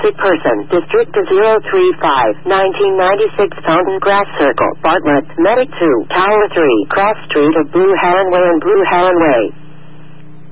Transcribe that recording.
Missing Person, District 035, 1996 Fountain Grass Circle, Bartlett, Medic 2, Tower 3, Cross Street of Blue Heron Way and Blue Heron Way.